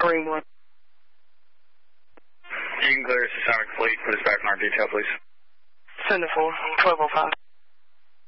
Greenwood. You can clear Sonic Fleet. Put us back in our detail, please. Send it for 1205.